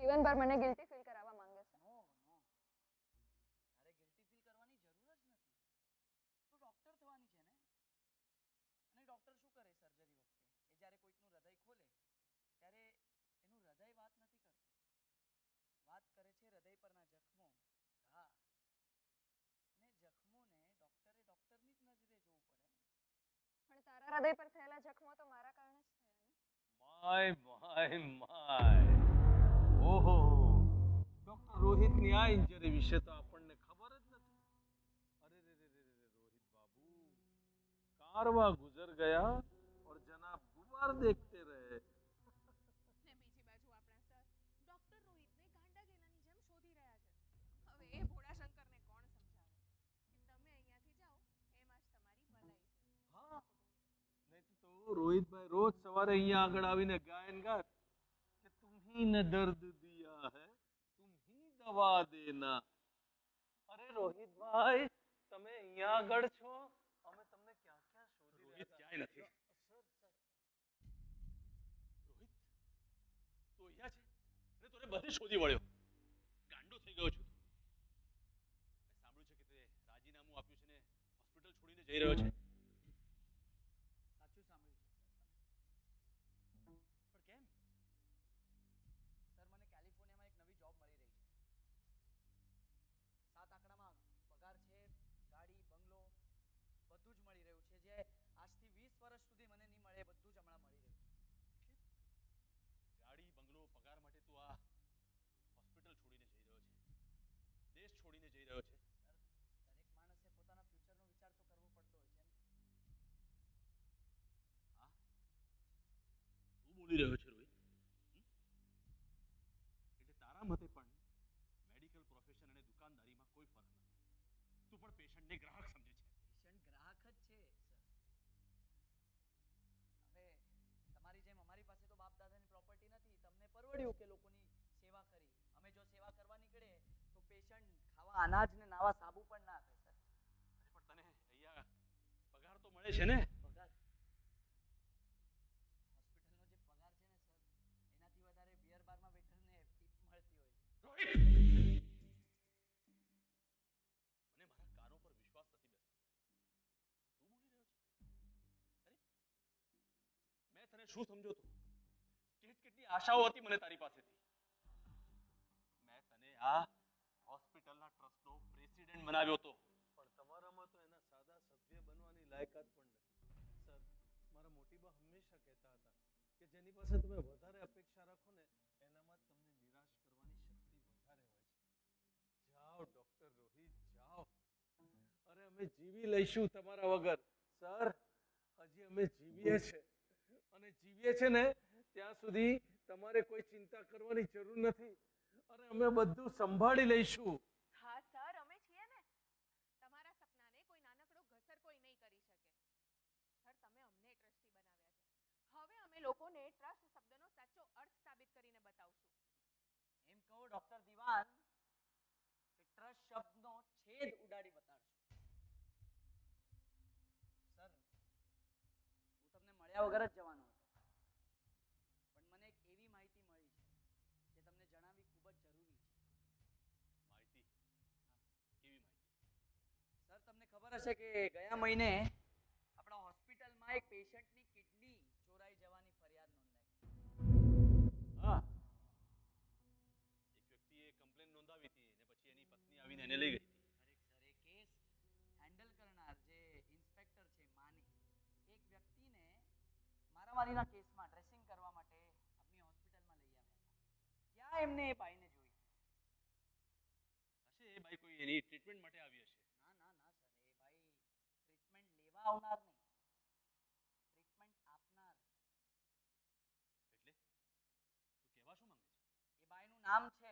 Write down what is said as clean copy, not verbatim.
જીવનભર મને guilty feel કરાવવા માંગે છે. નો નો, તારે ગિલ્ટી ફીલ કરવાની જરૂર જ નથી. તું ડોક્ટર થવાની છે ને. અને ડોક્ટર શું કરે સર્જરી વખતે? એ જ્યારે કોઈકનું હૃદય ખોલે ત્યારે એનું હૃદય વાત નથી કરતું, વાત કરે છે હૃદય પરના જખમો, ઘા. અને જખમોને ડોક્ટરે ડોક્ટરની જ નજરે જોવું પડે ને. પણ તારા હૃદય પર થયેલા જખમો તો મારા કારણે જ થયા ને. માય માય માય, ઓહો, ડોક્ટર રોહિતની આ ઇન્જરી વિશે તો આપણને ખબર જ નથી. અરે રે રે રે રે રોહિત બાબू, कारवा गुजर गया और जनाब गुबार देखते रहे. ને બીજી બાજુ આપણા સર ડોક્ટર રોહિતને ગાંડા ગેલાની જેમ શોધી રહ્યા છે. હવે એ ભોળા શંકરને કોણ સમજાવે કે તમે અહીંયાથી જાઓ, એમાં જ તમારી ભલાઈ છે. હા, નહીં તો રોહિતભાઈ રોજ સવારે અહીંયા આગળ આવીને ગાયન ગાત કે તુમ્ही ने दर्द दिया है, तुम ही दवा देना. અરે રોહિતભાઈ, તમે અહીંયા આગળ છો, અમે તમને ક્યાં ક્યાં શોધી રહ્યા હતા. ક્યાંય નથી. સર સર, રોહિત તું અહીંયા છે અને તને બધે શોધી વળ્યો. ગાંડો થઈ ગયો છું. મેં સાંભળ્યું છે કે તે રાજીનામું આપ્યું છે ને હોસ્પિટલ છોડીને જઈ રહ્યો છે. સાચું સાંભળ્યું છે સર તમે. પણ કેમ? સર મને કેલિફોર્નિયામાં એક નવી જોબ મળી રહી છે. 7 આંકડામાં પગાર છે, ગાડી બંગલો બધું જ મળી રહ્યું છે. જે આજથી 20 વર્ષ સુધી મને નહીં મળે એ બધું જ હમણાં મળી રહ્યું છે. ગાડી બંગલો પગાર માટે તું આ હોસ્પિટલ છોડીને જઈ રહ્યો છે, દેશ છોડીને જઈ રહ્યો છે. સર દરેક માણસે પોતાના ફ્યુચરનો વિચાર તો કરવો પડતો હોય છે ને. હા, તું બોલી રહ્યો છે રોહિત? એટલે તારા મતે પણ મેડિકલ પ્રોફેશન અને દુકાનદારીમાં કોઈ ફરક નથી. તું પણ પેશન્ટને ગ્રાહક સમજે છે. પેશન્ટ ગ્રાહક જ છે સર. હવે તમારી જેમ અમારી પાસે તો બાપ દાદાની પ્રોપર્ટી નથી. તમને પરવડ્યું કે લોકોની સેવા કરી. અમે જો સેવા કરવા નીકળે તો પેશન્ટ ખાવા અનાજ ને નાવા સાબુ પણ ના આપે સર. અરે પણ તને અહીંયા પગાર તો મળે છે ને? પગાર હોસ્પિટલનો જે પગાર છે ને સર, એનાથી વધારે બિયર બારમાં વેટરને ટીપ મળતી હોય છે. રોહિત, મને મારા કાનો પર વિશ્વાસ નથી બેસતો. તું બોલી રહ્યો છે? અરે મેં તને શું સમજ્યો તો? કેટલી આશાઓ હતી મને તારી પાસેથી. મેં તને આ હોસ્પિટલના ટ્રસ્ટનો પ્રેસિડેન્ટ બનાવ્યો હતો, પણ તમારામાં તો એના સાદા સભ્ય બનવાની લાયકાત પણ નથી. સર, મારા મોટીબા હંમેશા કહેતા હતા કે જેની પાસે તમે વધારે અપેક્ષા રાખો ને એનામાં જ તમને નિરાશ કરવાની શક્તિ વધારે હોય છે. જાઓ ડોક્ટર રોહિત, જાઓ. અરે અમે જીવી લઈશું તમારા વગર. સર, હજી અમે જીવીએ છે અને જીવીએ છે ને ત્યાં સુધી તમારે કોઈ ચિંતા કરવાની જરૂર નથી. અરે અમે બધું સંભાળી લઈશું. હા સર, અમે છીએ ને. તમારા સપનાને કોઈ નાનકડો ઘસર કોઈ નહીં કરી શકે. સર, તમે અમને ટ્રસ્ટી બનાવ્યા છે. હવે અમે લોકોને ટ્રસ્ટ શબ્દનો સાચો અર્થ સાબિત કરીને બતાવશું. એમ કહો ડોક્ટર દિવાન કે ટ્રસ્ટ શબ્દનો છેદ ઉડાડી બતાડશું. સર, હું તમને મળ્યા વગર જ જવાનો હતો, પણ મને એક એવી માહિતી મળી છે જે તમને જણાવવી ખૂબ જ જરૂરી છે. માહિતી? કેવી માહિતી? સર, તમને ખબર હશે કે ગયા મહિને આપણા હોસ્પિટલમાં એક પેશન્ટની કિડની ચોરાઈ જવાની ફરિયાદ નોંધાઈ. હા, એક વ્યક્તિએ કમ્પ્લેન નોંધાવી હતી અને પછી એની પત્ની આવીને એને લઈ ગઈ હતી. Correct sir. એ કેસ હેન્ડલ કરનાર જે ઇન્સ્પેક્ટર છે માને, એક વ્યક્તિને મારામારીના કેસમાં ડ્રેસિંગ કરવા માટે આપણી હોસ્પિટલમાં લઈ આવ્યા હતા. ત્યાં એમને એ બાઈને જોઈ. હશે એ ભાઈ કોઈ એની ટ્રીટમેન્ટ માટે આવી હશે. ના ના ના સર, એ ભાઈ ટ્રીટમેન્ટ લેવા આવનાર નહીં, ટ્રીટમેન્ટ આપનાર. એટલે તું કહેવા શું માંગે છે? એ બાઈનું નામ છે